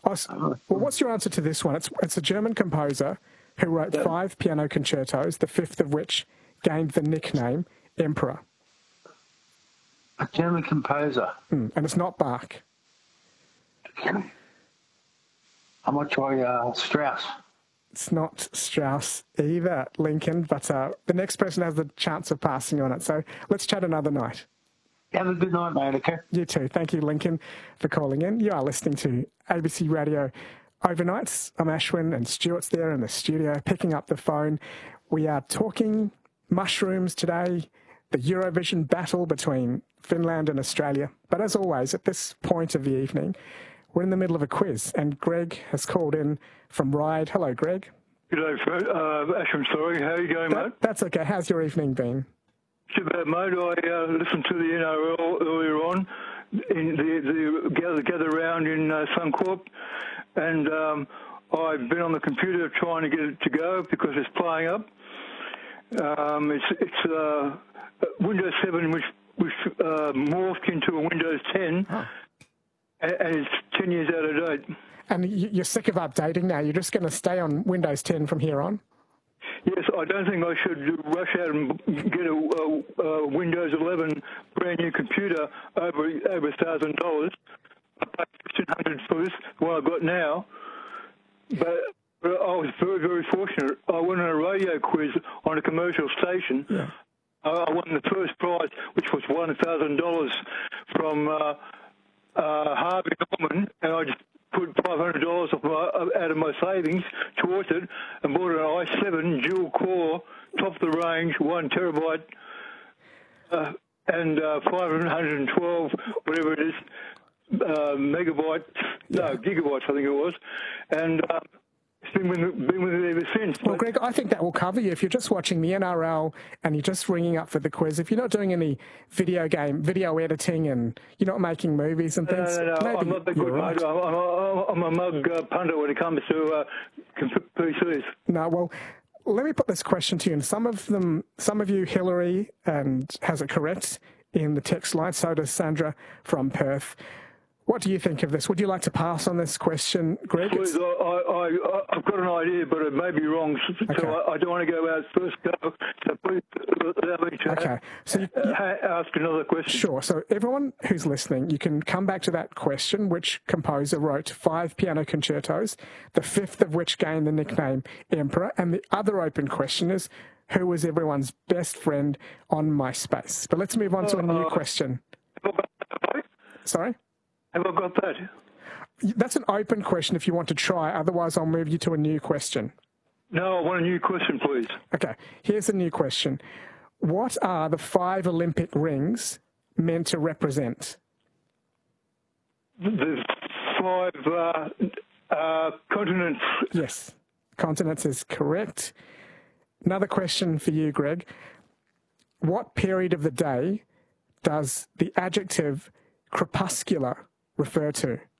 Well, what's your answer to this one? It's a German composer who wrote 5 piano concertos, the 5th of which gained the nickname Emperor. A German composer. And it's not Bach. I might try Strauss. It's not Strauss either, Lincoln, but the next person has the chance of passing on it. So let's chat another night. Have a good night, mate, okay? You too. Thank you, Lincoln, for calling in. You are listening to ABC Radio Overnights. I'm Ashwin and Stuart's there in the studio picking up the phone. We are talking mushrooms today, the Eurovision battle between Finland and Australia. But as always, at this point of the evening, we're in the middle of a quiz, and Greg has called in from Ryde. Hello, Greg. Good day, Ashwin. Sorry, how are you going, mate? That's okay. How's your evening been? Too bad, mate. I listened to the NRL earlier on, in the gather round in Suncorp, and I've been on the computer trying to get it to go because it's playing up. It's Windows 7, which morphed into a Windows 10, and it's 10 years out of date. And you're sick of updating now. You're just going to stay on Windows 10 from here on? Yes, I don't think I should rush out and get a Windows 11 brand new computer over $1,000. I paid $1,500 for this, the one I've got now. But I was very, very fortunate. I won a radio quiz on a commercial station. Yeah. I won the first prize, which was $1,000 from Harvey Norman, and I just put $500 out of my savings towards it and bought an i7 dual core, top of the range, 1 terabyte, and 512, whatever it is, megabytes, no, gigabytes, I think it was, and it's been with it ever since. Well, Greg, I think that will cover you. If you're just watching the NRL and you're just ringing up for the quiz, if you're not doing any video editing and you're not making movies and things, no, maybe I'm not that good, right. mate. I'm a mug punter when it comes to PCs. No, well, let me put this question to you. And some of you, Hillary, and has it correct in the text line. So does Sandra from Perth. What do you think of this? Would you like to pass on this question, Greg? Please, I've got an idea, but it may be wrong, so I don't want to go out first go. So please allow me to ask another question. Sure. So everyone who's listening, you can come back to that question, which composer wrote 5 piano concertos, the 5th of which gained the nickname Emperor. And the other open question is, who was everyone's best friend on MySpace? But let's move on to a new question. Sorry? Have I got that? That's an open question if you want to try. Otherwise, I'll move you to a new question. No, I want a new question, please. Okay, here's a new question. What are the 5 Olympic rings meant to represent? The 5 continents. Yes, continents is correct. Another question for you, Greg. What period of the day does the adjective crepuscular refer to?